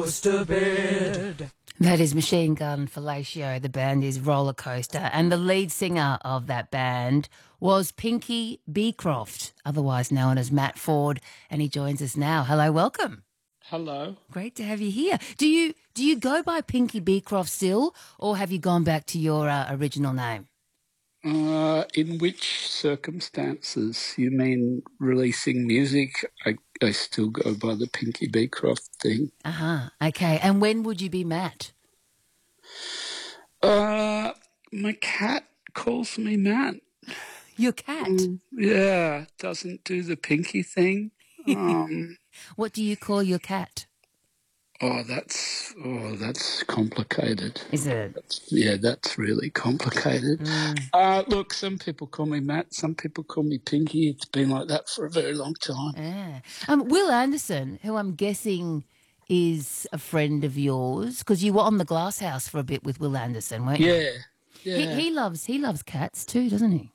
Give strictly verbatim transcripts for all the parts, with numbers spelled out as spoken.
goes to bed. That is Machine Gun Fellatio. The band is Roller Coaster, and the lead singer of that band was Pinky Beecroft, otherwise known as Matt Ford, and he joins us now. Hello, welcome. Hello. Great to have you here. Do you do you go by Pinky Beecroft still, or have you gone back to your uh, original name? Uh, in which circumstances? You mean releasing music? I, I still go by the Pinky Beecroft thing. Uh-huh. Okay. And when would you be Matt? Uh, my cat calls me Matt. Your cat? Mm, yeah, doesn't do the Pinky thing. Um, What do you call your cat? oh, that's oh, that's complicated. Is it? That's, yeah, that's really complicated. Mm. Uh, look, some people call me Matt, some people call me Pinky. It's been like that for a very long time. Yeah. Um, Will Anderson, who I'm guessing is a friend of yours, because you were on the Glass House for a bit with Will Anderson, weren't you? Yeah, yeah. He, he loves he loves cats too, doesn't he?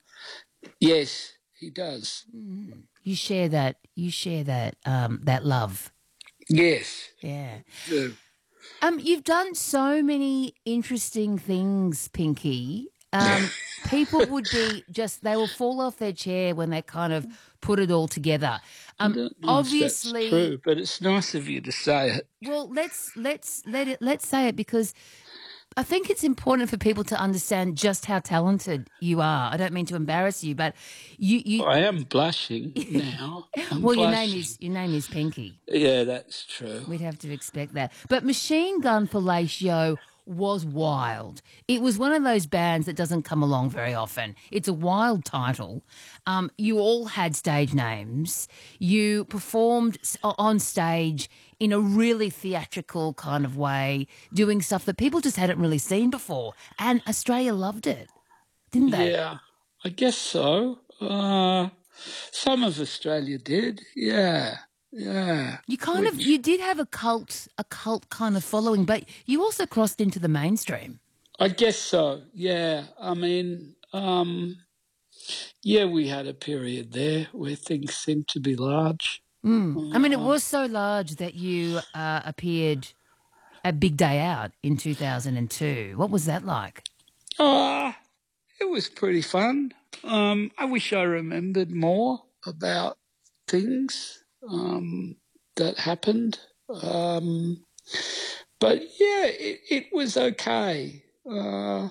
Yes, he does. Mm. You share that. You share that. Um, that love. Yes. Yeah. Yeah. Um, you've done so many interesting things, Pinky. Um, people would be just, they will fall off their chair when they kind of put it all together. I Um, don't know obviously, if that's true, but it's nice of you to say it. well, let's let's let it let's say it, because I think it's important for people to understand just how talented you are. I don't mean to embarrass you, but you you. I am blushing now. I'm well, your blushing. name is your name is Pinky. Yeah, that's true. We'd have to expect that. But Machine Gun Fellatio was wild. It was one of those bands that doesn't come along very often. It's a wild title. Um, you all had stage names. You performed s- on stage in a really theatrical kind of way, doing stuff that people just hadn't really seen before. And Australia loved it, didn't they? Yeah, I guess so. Uh, some of Australia did. Yeah, yeah. You kind of, Which- you did have a cult, a cult kind of following, but you also crossed into the mainstream. I guess so. Yeah. I mean, um, yeah, we had a period there where things seemed to be large. Mm. I mean, it was so large that you uh, appeared at Big Day Out in two thousand two. What was that like? Uh, it was pretty fun. Um, I wish I remembered more about things um, that happened. Um, but, yeah, it, it was okay. Uh,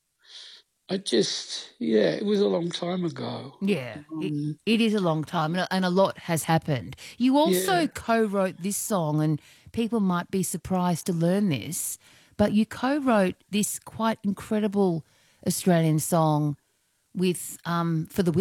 I just, yeah, it was a long time ago. Yeah, it, Um, it is a long time, and a, and a lot has happened. You also Yeah. co-wrote this song, and people might be surprised to learn this, but you co-wrote this quite incredible Australian song with um, for the